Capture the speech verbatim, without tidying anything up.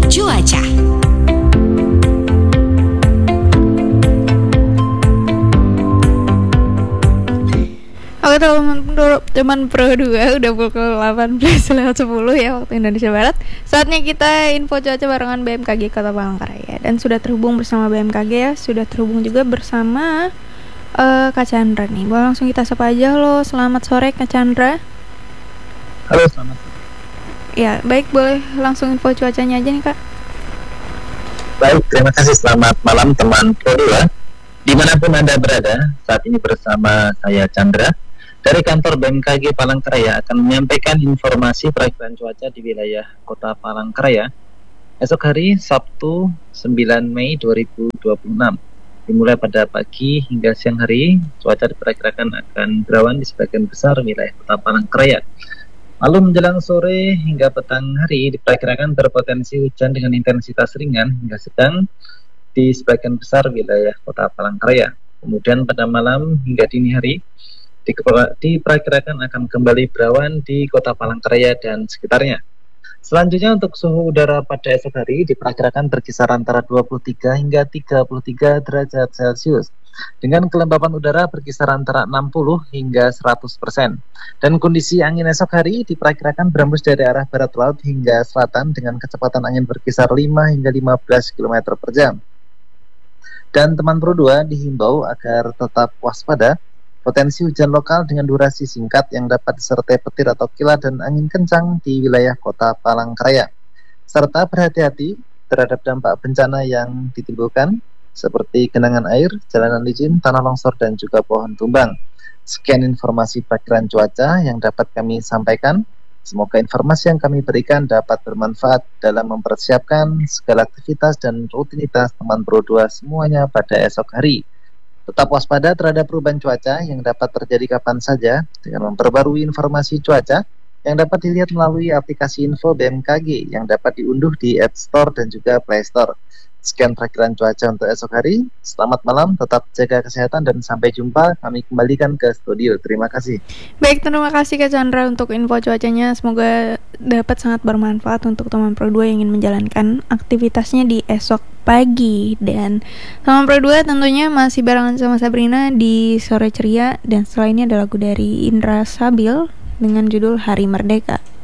cuaca. Oke teman-teman Pro dua, udah pukul delapan belas lewat sepuluh ya waktu Indonesia Barat. Saatnya kita info cuaca barengan B M K G Kota Palangkaraya. Dan sudah terhubung bersama B M K G ya, sudah terhubung juga bersama uh, Kak Chandra nih. Boleh langsung kita sapa aja. Halo, selamat sore Kak Chandra. Halo, selamat sore. Ya, baik, boleh langsung info cuacanya aja nih Kak. Baik, terima kasih. Selamat malam teman Pro dua. Dimanapun Anda berada, saat ini bersama saya Chandra dari kantor B M K G Palangkaraya akan menyampaikan informasi perakiraan cuaca di wilayah Kota Palangkaraya esok hari Sabtu sembilan Mei dua ribu dua puluh enam. Dimulai pada pagi hingga siang hari, cuaca diperkirakan akan berawan di sebagian besar wilayah Kota Palangkaraya. Lalu menjelang sore hingga petang hari diperkirakan berpotensi hujan dengan intensitas ringan hingga sedang di sebagian besar wilayah Kota Palangkaraya. Kemudian pada malam hingga dini hari diperkirakan akan kembali berawan di Kota Palangkaraya dan sekitarnya. Selanjutnya untuk suhu udara pada esok hari diperkirakan berkisar antara dua puluh tiga hingga tiga puluh tiga derajat Celcius dengan kelembapan udara berkisar antara enam puluh hingga seratus persen. Dan kondisi angin esok hari diperkirakan berembus dari arah barat laut hingga selatan dengan kecepatan angin berkisar lima hingga lima belas kilometer per jam. Dan teman Pro dua dihimbau agar tetap waspada potensi hujan lokal dengan durasi singkat yang dapat disertai petir atau kilat dan angin kencang di wilayah Kota Palangkaraya. Serta berhati-hati terhadap dampak bencana yang ditimbulkan seperti genangan air, jalanan licin, tanah longsor, dan juga pohon tumbang. Sekian informasi perakiraan cuaca yang dapat kami sampaikan. Semoga informasi yang kami berikan dapat bermanfaat dalam mempersiapkan segala aktivitas dan rutinitas teman Pro dua semuanya pada esok hari. Tetap waspada terhadap perubahan cuaca yang dapat terjadi kapan saja dengan memperbarui informasi cuaca yang dapat dilihat melalui aplikasi info B M K G yang dapat diunduh di App Store dan juga Play Store. Sekian perakiraan cuaca untuk esok hari. Selamat malam, tetap jaga kesehatan dan sampai jumpa. Kami kembalikan ke studio. Terima kasih. Baik, terima kasih Kak Chandra untuk info cuacanya. Semoga dapat sangat bermanfaat untuk teman Pro dua yang ingin menjalankan aktivitasnya di esok pagi. Dan teman Pro dua tentunya masih barengan sama Sabrina di Sore Ceria. Dan setelah ini ada lagu dari Indra Sabil dengan judul Hari Merdeka.